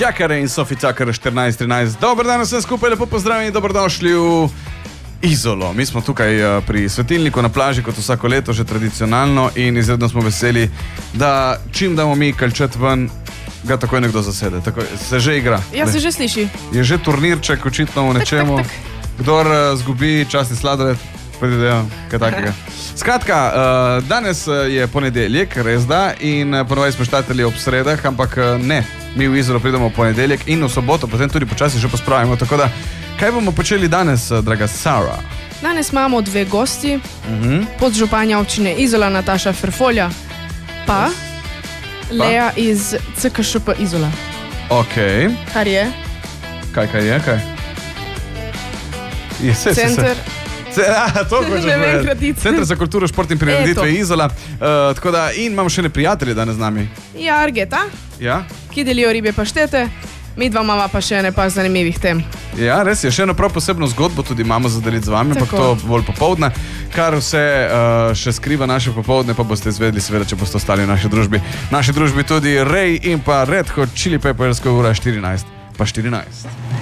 Jakare in Sophie Tucker 14:13. Dobar dan vsem skupaj, lepo pozdravljeni, dobrodošli v Izolo. Mi smo tukaj pri svetilniku na plaži, kot vsako leto, že tradicionalno, in izredno smo veseli, da čim damo mi kalčet ven, ga takoj nekdo zasede. Takoj, se že igra. Ja, se že sliši. Je že turnirček očitno v nečemu. Tak. Kdor zgubi častni sladoled, predvidevam, kaj takega. Skratka, danes je ponedeljek, res da, in ponovadi smo štartali ob sredah, ampak ne, mi v Izolo pridemo v ponedeljek in v soboto, potem tudi počasi že pospravimo. Tako da, kaj bomo počeli danes, draga Sara? Danes imamo dve gosti, podžupanja občine Izola Nataša Ferfolja, pa Lea iz CKŠP Izola. Ok. Kar je? Kaj je? Center. To Center za kulturo, šport in prireditve Izola. Tako da, in imamo še ne prijatelje danes z nami. Ja, Argeta, Ja? ki delijo ribe paštete, mi dva imamo pa še ne pa zanimivih tem. Ja, res je, še eno prav posebno zgodbo tudi imamo za deliti z vami, ampak to bolj popoldne. Kar vse še skriva naše popoldne, pa boste izvedeli seveda, če boste ostali v naši družbi. V naši družbi tudi Ray in pa Red Hot Chili Peppers, ura 14 pa 14.